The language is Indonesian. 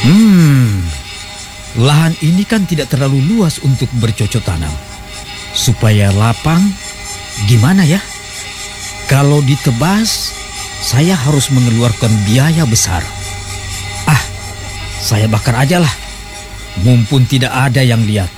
Hmm, lahan ini kan tidak terlalu luas untuk bercocok tanam. Supaya lapang, gimana ya? Kalau ditebas, saya harus mengeluarkan biaya besar. Ah, saya bakar aja lah. Mumpun tidak ada yang lihat.